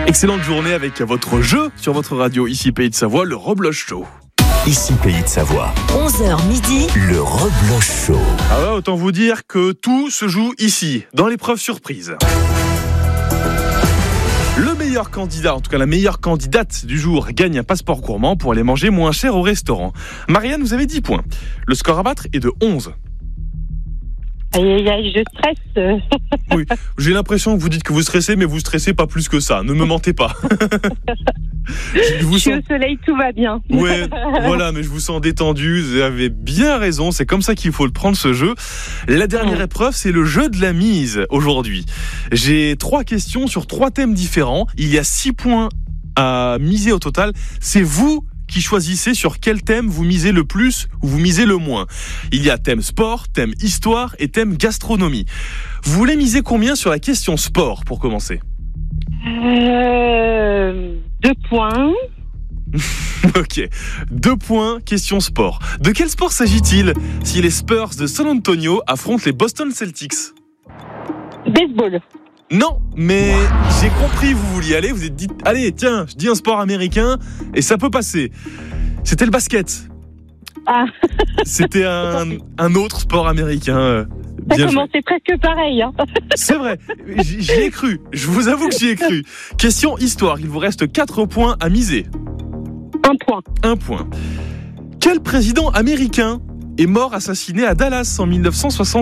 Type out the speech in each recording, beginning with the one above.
Excellente journée avec votre jeu sur votre radio, ici Pays de Savoie, le Rebloche Show. Ici Pays de Savoie. 11h midi. Le Rebloche Show. Ah ouais, autant vous dire que tout se joue ici, dans l'épreuve surprise. Le meilleur candidat, en tout cas la meilleure candidate du jour, gagne un passeport gourmand pour aller manger moins cher au restaurant. Marianne, vous avez 10 points. Le score à battre est de 11. Aïe, je stresse. Oui, j'ai l'impression que vous dites que vous stressez, mais vous stressez pas plus que ça. Ne me mentez pas. Je suis au soleil, tout va bien. Ouais, voilà, mais je vous sens détendu. Vous avez bien raison. C'est comme ça qu'il faut le prendre, ce jeu. La dernière épreuve, c'est le jeu de la mise aujourd'hui. J'ai 3 questions sur 3 thèmes différents. Il y a 6 points à miser au total. C'est vous qui choisissez sur quel thème vous misez le plus ou vous misez le moins. Il y a thème sport, thème histoire et thème gastronomie. Vous voulez miser combien sur la question sport pour commencer ? 2 points. Ok, 2 points, question sport. De quel sport s'agit-il si les Spurs de San Antonio affrontent les Boston Celtics ? Baseball. Non, mais j'ai compris, vous vouliez aller, vous êtes dit, allez, tiens, je dis un sport américain et ça peut passer. C'était le basket. Ah. C'était un autre sport américain. Ça commençait presque pareil. Hein. C'est vrai, j'y ai cru, je vous avoue que j'y ai cru. Question histoire, il vous reste 4 points à miser. 1 point. 1 point. Quel président américain est mort assassiné à Dallas en 1963 ?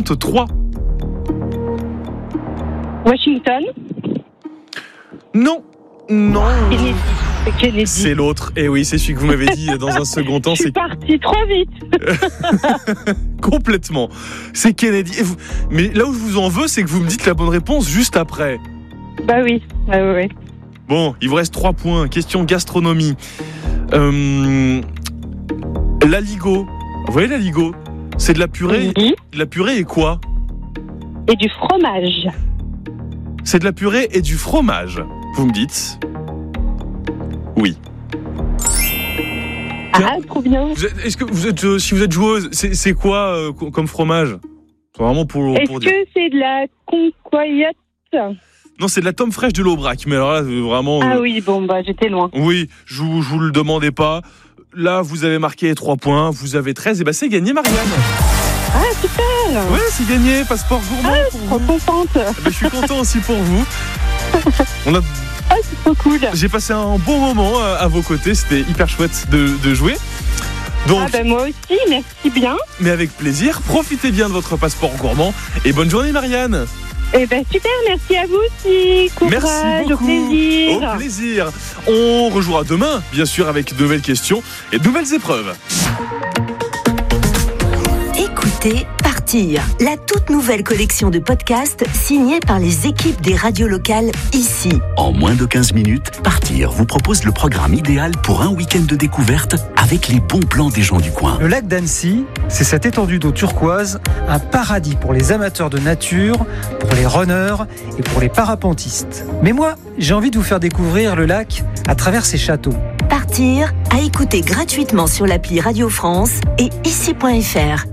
Washington. Non. Kennedy. C'est l'autre. Eh oui, c'est celui que vous m'avez dit dans un second temps. Je suis parti trop vite. Complètement. C'est Kennedy. Mais là où je vous en veux, c'est que vous me dites la bonne réponse juste après. Bah oui. Ouais. Bon, il vous reste 3 points. Question gastronomie. L'aligot. Vous voyez l'aligot ? C'est de la purée. Oui. De la purée et quoi ? Et du fromage. C'est de la purée et du fromage. Vous me dites ? Oui. Ah, trop bien. Est-ce que vous êtes, si vous êtes joueuse, c'est quoi comme fromage ? C'est vraiment pour Est-ce dire. que c'est de la concoyote ? Non, c'est de la tome fraîche de l'Aubrac. Mais alors là, vraiment. Ah oui, bon, j'étais loin. Oui, je vous le demandais pas. Là, vous avez marqué 3 points, vous avez 13, et c'est gagné, Marianne. Ah, super. Ouais, c'est gagné, passeport gourmand. Je suis trop contente. Je suis content aussi pour vous. C'est trop cool. J'ai passé un bon moment à vos côtés, c'était hyper chouette de jouer. Donc, moi aussi, merci bien. Mais avec plaisir, profitez bien de votre passeport gourmand et bonne journée, Marianne. Super, merci à vous aussi. Courage, merci beaucoup. Au plaisir. Au plaisir. On rejouera demain, bien sûr, avec de nouvelles questions et de nouvelles épreuves. Écoutez Partir, la toute nouvelle collection de podcasts signée par les équipes des radios locales ici. En moins de 15 minutes, Partir vous propose le programme idéal pour un week-end de découverte avec les bons plans des gens du coin. Le lac d'Annecy, c'est cette étendue d'eau turquoise, un paradis pour les amateurs de nature, pour les runners et pour les parapentistes. Mais moi, j'ai envie de vous faire découvrir le lac à travers ses châteaux. Partir, à écouter gratuitement sur l'appli Radio France et ici.fr.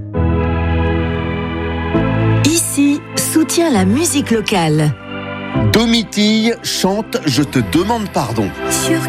Ici, soutient la musique locale. Domitille chante « Je te demande pardon ». Sur